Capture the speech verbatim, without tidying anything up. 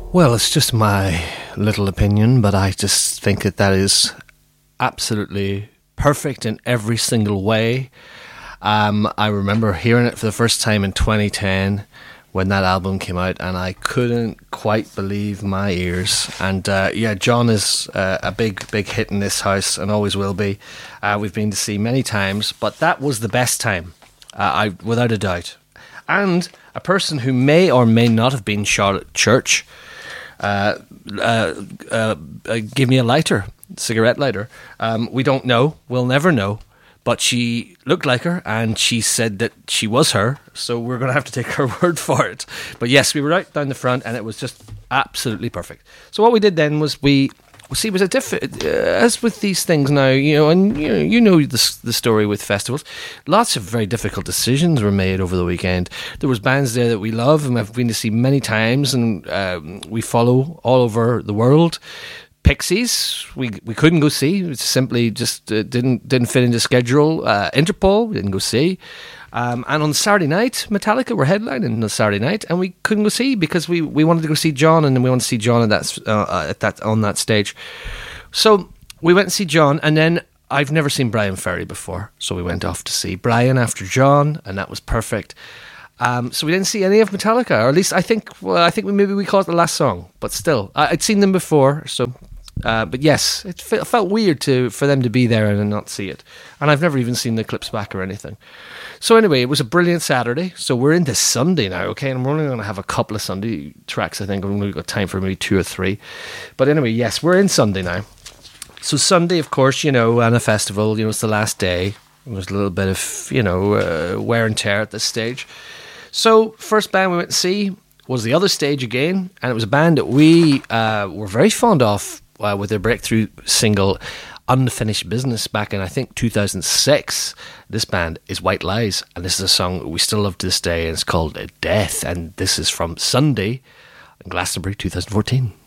Well, it's just my little opinion, but I just think that that is absolutely perfect in every single way. Um, I remember hearing it for the first time in twenty ten when that album came out, and I couldn't quite believe my ears. And uh, yeah, John is uh, a big, big hit in this house and always will be. Uh, we've been to see many times, but that was the best time, uh, I without a doubt. And a person who may or may not have been shot at church Uh, uh, uh, uh, give me a lighter, cigarette lighter. Um, we don't know. We'll never know. But she looked like her, and she said that she was her. So we're going to have to take her word for it. But yes, we were right down the front, and it was just absolutely perfect. So what we did then was we... Well, see, it was a diff- uh, as with these things now, you know, and you know, you know the, the story with festivals. Lots of very difficult decisions were made over the weekend. There was bands there that we love and have been to see many times, and um, we follow all over the world. Pixies, we we couldn't go see. It simply just uh, didn't didn't fit into schedule. Uh, Interpol, we didn't go see. Um, and on Saturday night, Metallica were headlining on Saturday night, and we couldn't go see because we, we wanted to go see John, and we wanted to see John at that uh, at that on that stage. So we went and see John, and then I've never seen Brian Ferry before, so we went off to see Brian after John, and that was perfect. Um, so we didn't see any of Metallica, or at least I think well, I think we, maybe we caught the last song, but still, I, I'd seen them before, so. Uh, but yes, it fe- felt weird to for them to be there and not see it. And I've never even seen the clips back or anything. So anyway, it was a brilliant Saturday. So we're into Sunday now, okay? And we're only going to have a couple of Sunday tracks, I think. We've only got time for maybe two or three. But anyway, yes, we're in Sunday now. So Sunday, of course, you know, and a festival, you know, it's the last day. There's a little bit of, you know, uh, wear and tear at this stage. So first band we went to see was The Other Stage again. And it was a band that we uh, were very fond of. Uh, with their breakthrough single Unfinished Business back in I think two thousand six. This band is White Lies, and this is a song we still love to this day, and it's called Death, and this is from Sunday in Glastonbury twenty fourteen.